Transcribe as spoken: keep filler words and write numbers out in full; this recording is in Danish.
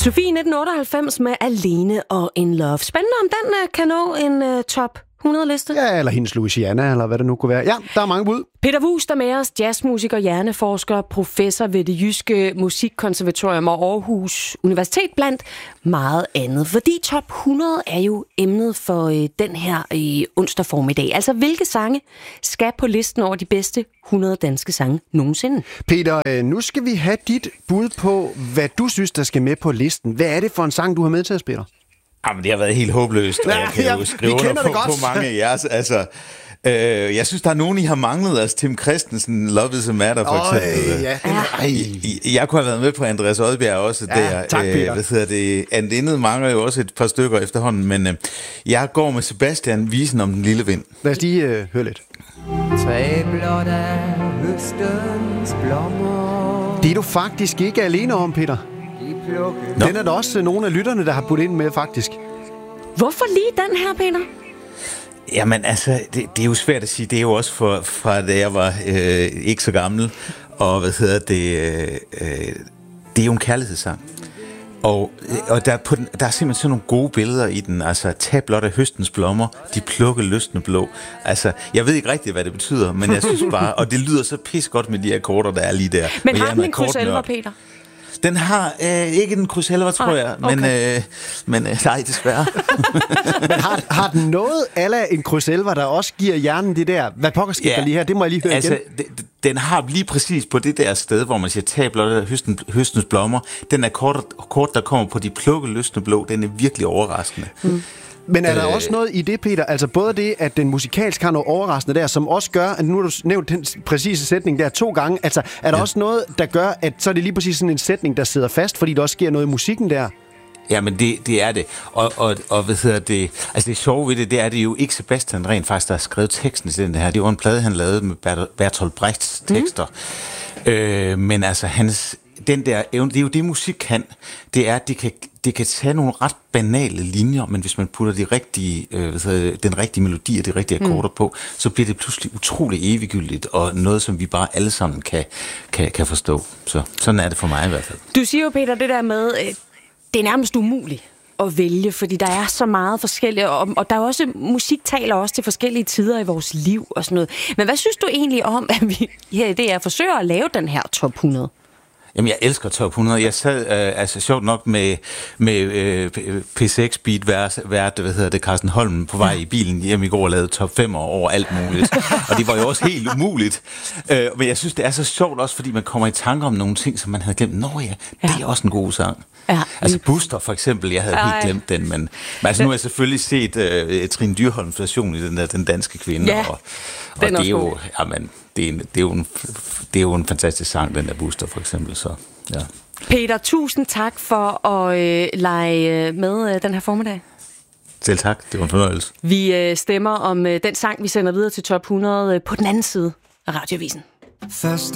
Sofie nitten otteoghalvfems med Alene og In Love. Spændende, om den uh, kan nå en uh, top hundrede-liste. Ja, eller hendes Louisiana, eller hvad det nu kunne være. Ja, der er mange bud. Peter Vuust er med os, jazzmusiker, hjerneforsker, professor ved det Jyske Musikkonservatorium og Aarhus Universitet, blandt meget andet. Fordi top hundrede er jo emnet for øh, den her øh, onsdag formiddag. Altså, hvilke sange skal på listen over de bedste hundrede danske sange nogensinde? Peter, øh, nu skal vi have dit bud på, hvad du synes, der skal med på listen. Hvad er det for en sang, du har med til at spille? Jamen, det har været helt håbløst, og jeg kan ja, jo skrive under på, på mange af jeres. Altså, øh, jeg synes, der er nogen, I har manglet. Altså, Tim Christensen, Love is a Matter, for Øj, eksempel. ja, Ej, jeg kunne have været med på Andreas Odbjerg også ja, der. Tak, Peter. Øh, hvad hedder det? Andindet mangler jo også et par stykker efterhånden, men øh, jeg går med Sebastian, Visen om den lille vind. Lad os lige øh, høre lidt. Tre blot af høstens blommer. Det er du faktisk ikke alene om, Peter. Nå. Den er der også nogle af lytterne, der har budt ind med, faktisk. Hvorfor lige den her, Peter? Jamen altså, det, det er jo svært at sige. Det er jo også for, fra da jeg var øh, ikke så gammel. Og hvad hedder det? Øh, øh, det er jo en kærlighedssang. Og, og der, er på den, der er simpelthen sådan nogle gode billeder i den. Altså, tag blot af høstens blommer, de plukke lystne blå. Altså, jeg ved ikke rigtigt, hvad det betyder, men jeg synes bare, og det lyder så pis godt med de akkorder, der er lige der. Men har den en kryds elver, Peter? Den har øh, ikke en kryds elver, tror jeg, okay. men, øh, men øh, nej, desværre. Men har, har den noget ala en kryds elver, der også giver hjernen det der? Hvad pokker skal Ja, der lige her? Det må jeg lige høre altså, igen. d- den har lige præcis på det der sted, hvor man siger, tag blot af høsten, høstens blommer. Den akkord, akkord, der kommer på de plukke lystne blå, den er virkelig overraskende. Mm. Men er der øh, også noget i det, Peter? Altså både det, at den musikalsk har noget overraskende der, som også gør, at nu har du nævnt den præcise sætning der to gange. Altså er der ja. også noget, der gør, at så er det lige præcis sådan en sætning, der sidder fast, fordi der også sker noget i musikken der? Ja, men det, det er det. Og, og, og hvad hedder det? Altså det sjove ved det, det er det jo ikke Sebastian rent faktisk, der har skrevet teksten til den her. Det var en plade, han lavede med Bertolt Brechts tekster. Mm. Øh, men altså hans... Den der evne, det er jo det, musik kan. Det er, at det kan, det kan tage nogle ret banale linjer, men hvis man putter de rigtige, øh, hvad den rigtige melodi og de rigtige akkorder mm. på, så bliver det pludselig utrolig eviggyldigt, og noget, som vi bare alle sammen kan, kan, kan forstå. Så sådan er det for mig i hvert fald. Du siger jo, Peter, det der med, øh, det er nærmest umuligt at vælge, fordi der er så meget forskelligt, og, og der er også, musik taler også til forskellige tider i vores liv og sådan noget. Men hvad synes du egentlig om, at vi her i D R forsøger at lave den her top hundrede? Jamen, jeg elsker top hundrede. Jeg sad, øh, altså sjovt nok, med, med øh, P seks Beat vært, vært, hvad hedder det, Carsten Holm på vej i bilen hjem i går og lavede top fem over alt muligt. Og det var jo også helt umuligt. Øh, men jeg synes, det er så sjovt også, fordi man kommer i tanke om nogle ting, som man havde glemt. Nå ja, det er også en god sang. Ja. Altså Buster for eksempel, jeg havde Ej. helt glemt den, men, men altså, nu har jeg selvfølgelig set øh, Trine Dyrholms version i den der Den Danske Kvinde, ja, og, og det er jo, jamen, det er, en, det, er jo en, det er jo en fantastisk sang, den der Buster for eksempel, så ja. Peter, tusind tak for at øh, lege med øh, den her formiddag. Selv tak, det var en fornøjelse. Vi øh, stemmer om øh, den sang, vi sender videre til top hundrede øh, på den anden side af Radioavisen. Først